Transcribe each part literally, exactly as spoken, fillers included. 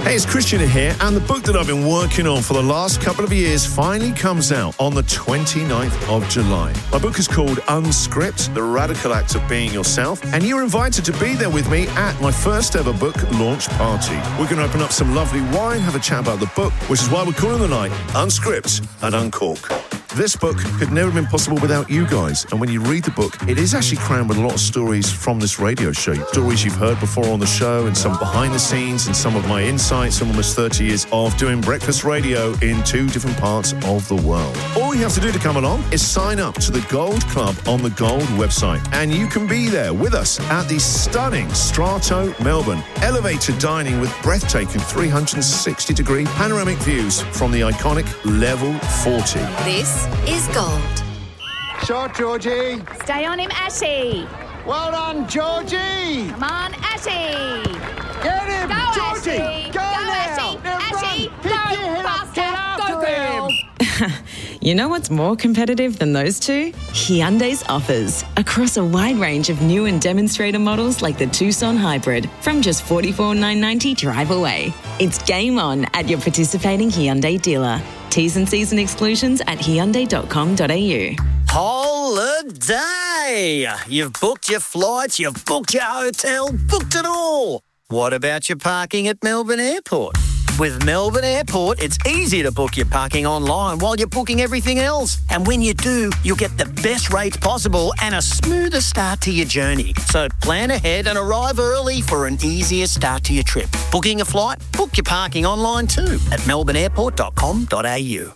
Hey, it's Christian here, and the book that I've been working on for the last couple of years finally comes out on the twenty-ninth of July. My book is called Unscript, The Radical Act of Being Yourself, and you're invited to be there with me at my first ever book launch party. We're going to open up some lovely wine, have a chat about the book, which is why we're calling the night Unscript and Uncork. This book could never have been possible without you guys. And when you read the book, it is actually crammed with a lot of stories from this radio show. Stories you've heard before on the show, and some behind the scenes, and some of my insights from almost thirty years of doing breakfast radio in two different parts of the world. All you have to do to come along is sign up to the Gold Club on the Gold website. And you can be there with us at the stunning Strato Melbourne. Elevated dining with breathtaking three hundred sixty degree panoramic views from the iconic Level forty. This is Gold. Shot, Georgie. Stay on him, Ashy. Well done, Georgie. Come on, Ashy. Get him, Go, Georgie. Ashy. Go, Go, now. Ashy. Now Ashy, run. go, Pick your head up. Get faster. after Go, girl. him. You know what's more competitive than those two? Hyundai's offers. Across a wide range of new and demonstrator models like the Tucson Hybrid from just forty-four thousand nine hundred ninety drive away. It's game on at your participating Hyundai dealer. T's and C's and exclusions at hyundai dot com dot a u. Holiday! You've booked your flights, you've booked your hotel, booked it all. What about your parking at Melbourne Airport? With Melbourne Airport, it's easy to book your parking online while you're booking everything else. And when you do, you'll get the best rates possible and a smoother start to your journey. So plan ahead and arrive early for an easier start to your trip. Booking a flight? Book your parking online too at melbourne airport dot com dot a u.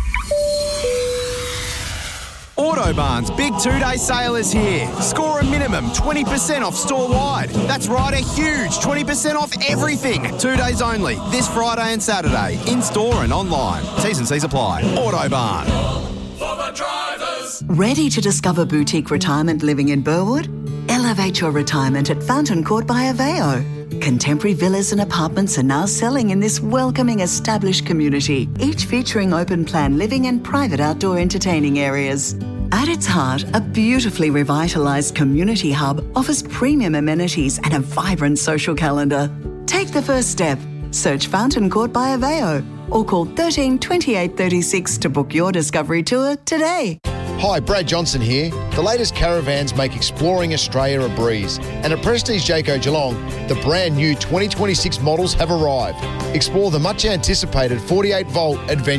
Autobarn's big two-day sale is here. Score a minimum twenty percent off store-wide. That's right, a huge twenty percent off everything. Two days only, this Friday and Saturday, in-store and online. T's and C's apply. Autobarn. For the drivers. Ready to discover boutique retirement living in Burwood? Elevate your retirement at Fountain Court by Aveo. Contemporary villas and apartments are now selling in this welcoming established community, each featuring open-plan living and private outdoor entertaining areas. At its heart, a beautifully revitalised community hub offers premium amenities and a vibrant social calendar. Take the first step. Search Fountain Court by Aveo or call thirteen twenty-eight thirty-six to book your discovery tour today. Hi, Brad Johnson here. The latest caravans make exploring Australia a breeze. And at Prestige Jayco Geelong, the brand new twenty twenty-six models have arrived. Explore the much anticipated forty-eight volt Adventure